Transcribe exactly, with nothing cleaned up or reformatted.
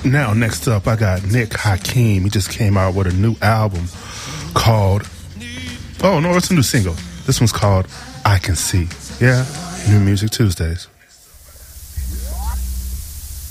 Now, next up, I got Nick Hakim. He just came out with a new album called... Oh, no, it's a new single. This one's called I Can See. Yeah, New Music Tuesdays.